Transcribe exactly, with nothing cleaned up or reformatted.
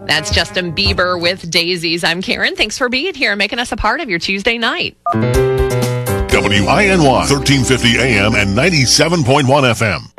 That's Justin Bieber with Daisies. I'm Karen. Thanks for being here and making us a part of your Tuesday night. W I N Y, thirteen fifty A M and ninety-seven point one F M.